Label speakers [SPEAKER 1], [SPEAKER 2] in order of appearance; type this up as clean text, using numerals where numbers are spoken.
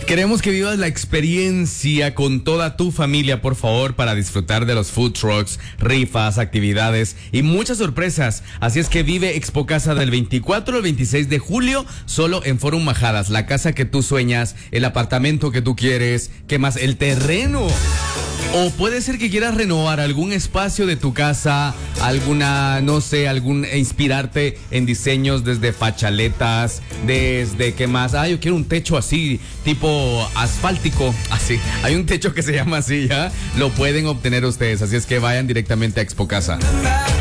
[SPEAKER 1] Queremos que vivas la experiencia con toda tu familia, por favor, para disfrutar de los food trucks, rifas, actividades y muchas sorpresas. Así es que vive Expo Casa del 24 al 26 de julio, solo en Forum Majadas. La casa que tú sueñas, el apartamento que tú quieres, ¿qué más? El terreno. O puede ser que quieras renovar algún espacio de tu casa, inspirarte en diseños desde fachaletas, desde qué más. Yo quiero un techo así, tipo asfáltico, así. Hay un techo que se llama así, ¿ya? Lo pueden obtener ustedes, así es que vayan directamente a Expo Casa.